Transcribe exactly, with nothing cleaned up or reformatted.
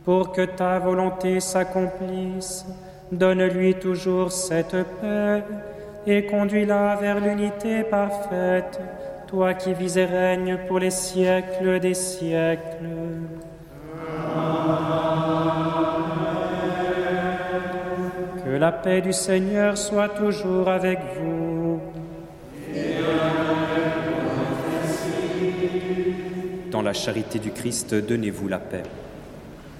pour que ta volonté s'accomplisse. Donne-lui toujours cette paix et conduis-la vers l'unité parfaite, toi qui vis et règnes pour les siècles des siècles. Que la paix du Seigneur soit toujours avec vous. Dans la charité du Christ, donnez-vous la paix.